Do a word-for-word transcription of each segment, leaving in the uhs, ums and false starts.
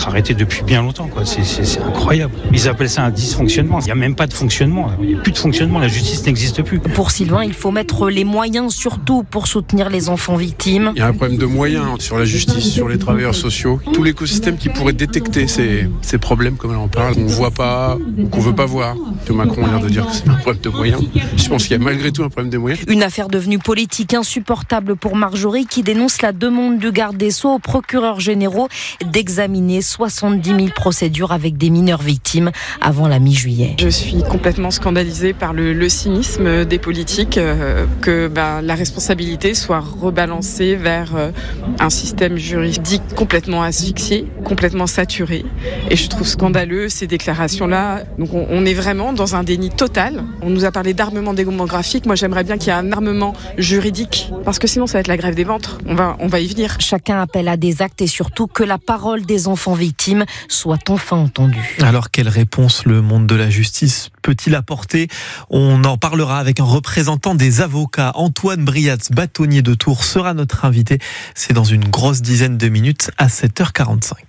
arrêté depuis bien longtemps, quoi. C'est, c'est, c'est incroyable. Ils appellent ça un dysfonctionnement. Il n'y a même pas de fonctionnement. Il n'y a plus de fonctionnement. La justice n'existe plus. Pour Sylvain, il faut mettre les moyens surtout pour soutenir les enfants victimes. Il y a un problème de moyens sur la justice, sur les travailleurs sociaux. Tout l'écosystème qui pourrait détecter ces, ces problèmes, comme elle en parle, qu'on ne voit pas, qu'on ne veut pas voir. Que Macron a l'air de dire que c'est un problème de moyens. Je pense qu'il y a malgré tout un problème de moyens. Une affaire devenue politique insupportable pour Marjorie qui dénonce la demande du garde des Sceaux aux procureurs généraux d'examiner soixante-dix mille procédures avec des mineurs victimes avant la mi-juillet. Je suis complètement scandalisée par le, le cynisme des politiques, euh, que bah, la responsabilité soit rebalancée vers euh, un système juridique complètement asphyxié, complètement saturé. Et je trouve scandaleux ces déclarations-là. Donc on, on est vraiment dans un déni total. On nous a parlé d'armement démographique. Moi, j'aimerais bien qu'il y ait un armement juridique, parce que sinon, ça va être la grève des ventres. On va, on va y venir. Chacun appelle à des actes et surtout que la parole des enfants victimes soit enfin entendue. Alors, quelle réponse le monde de la justice peut-il apporter ? On en parlera avec un représentant des avocats. Antoine Briatz, bâtonnier de Tours, sera notre invité. C'est dans une grosse dizaine de minutes à sept heures quarante-cinq.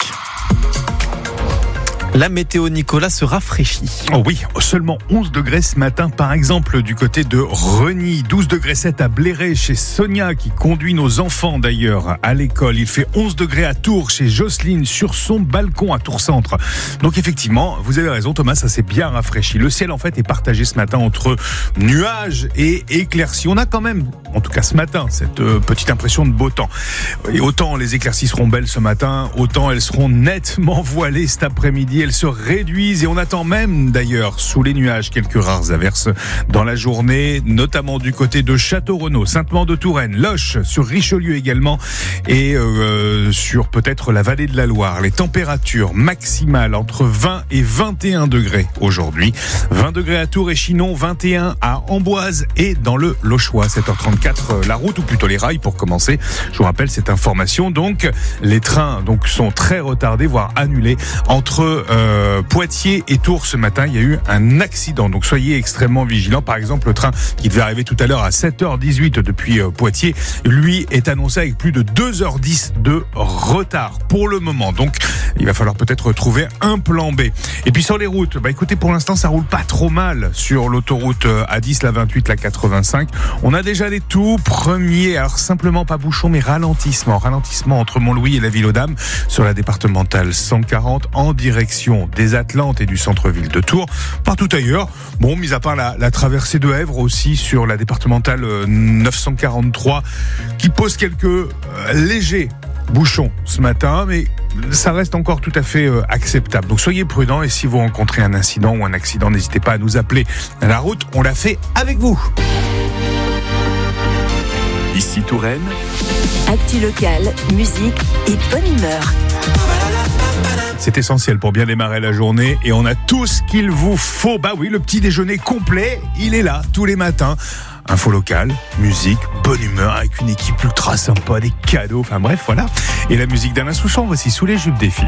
La météo, Nicolas, se rafraîchit. Oh oui, seulement onze degrés ce matin, par exemple, du côté de Reny. douze degrés sept à Bléré, chez Sonia, qui conduit nos enfants d'ailleurs à l'école. Il fait onze degrés à Tours, chez Jocelyne, sur son balcon à Tours Centre. Donc effectivement, vous avez raison Thomas, ça s'est bien rafraîchi. Le ciel en fait est partagé ce matin entre nuages et éclaircies. On a quand même, en tout cas ce matin, cette euh, petite impression de beau temps. Et autant les éclaircies seront belles ce matin, autant elles seront nettement voilées cet après-midi. Elles se réduisent et on attend même d'ailleurs sous les nuages quelques rares averses dans la journée, notamment du côté de Château-Renaud, Sainte-Maure-de-Touraine, Loches, sur Richelieu également et euh, sur peut-être la vallée de la Loire. Les températures maximales entre vingt et vingt et un degrés aujourd'hui. vingt degrés à Tours et Chinon, vingt et un à Amboise et dans le Lochois. sept heures trente-quatre, la route ou plutôt les rails pour commencer. Je vous rappelle cette information. Donc les trains donc sont très retardés, voire annulés entre euh, Poitiers et Tours ce matin. Il y a eu un accident, donc soyez extrêmement vigilants. Par exemple, le train qui devait arriver tout à l'heure à sept heures dix-huit depuis euh, Poitiers, lui est annoncé avec plus de deux heures dix de retard pour le moment. Donc il va falloir peut-être trouver un plan B. Et puis sur les routes, bah écoutez, pour l'instant ça roule pas trop mal sur l'autoroute A dix, la vingt-huit, la quatre-vingt-cinq. On a déjà les tout premiers, alors simplement pas bouchon mais ralentissement, ralentissement entre Montlouis et la Ville aux Dames sur la départementale cent quarante en direction des Atlantes et du centre-ville de Tours. Partout ailleurs, bon, mis à part la, la traversée de Èvre aussi sur la départementale neuf cent quarante-trois qui pose quelques euh, légers bouchons ce matin, mais ça reste encore tout à fait euh, acceptable. Donc soyez prudents et si vous rencontrez un incident ou un accident, n'hésitez pas à nous appeler. La route, on l'a fait avec vous. Ici Touraine. Actu locale, musique et bonne humeur. C'est essentiel pour bien démarrer la journée et on a tout ce qu'il vous faut. Bah oui, le petit déjeuner complet, il est là tous les matins. Info locale, musique, bonne humeur avec une équipe ultra sympa, des cadeaux, enfin bref, voilà. Et la musique d'Alain Souchon, voici Sous les jupes des filles.